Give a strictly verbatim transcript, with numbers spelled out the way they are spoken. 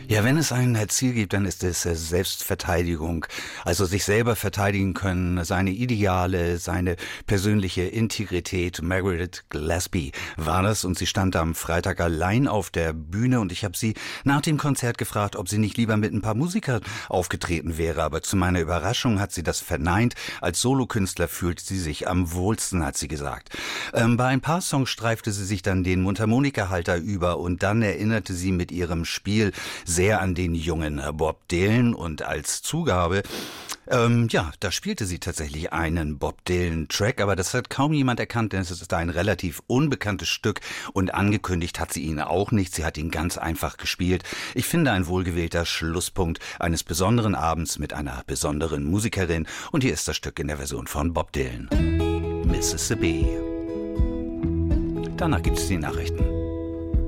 Ja, wenn es ein Ziel gibt, dann ist es Selbstverteidigung. Also sich selber verteidigen können, seine Ideale, seine persönliche Integrität. Margaret Gillespie war das und sie stand am Freitag allein auf der Bühne und ich habe sie nach dem Konzert gefragt, ob sie nicht lieber mit ein paar Musikern aufgetreten wäre. Aber zu meiner Überraschung hat sie das verneint. Als Solokünstler fühlt sie sich am wohlsten, hat sie gesagt. Ähm, bei ein paar Songs streifte sie sich dann den Mundharmonikahalter über und dann erinnerte sie mit ihrem Spiel sehr an den jungen Bob Dylan und als Zugabe, ähm, ja, da spielte sie tatsächlich einen Bob Dylan-Track, aber das hat kaum jemand erkannt, denn es ist ein relativ unbekanntes Stück und angekündigt hat sie ihn auch nicht, sie hat ihn ganz einfach gespielt. Ich finde ein wohlgewählter Schlusspunkt eines besonderen Abends mit einer besonderen Musikerin und hier ist das Stück in der Version von Bob Dylan. Mississippi. Danach gibt es die Nachrichten.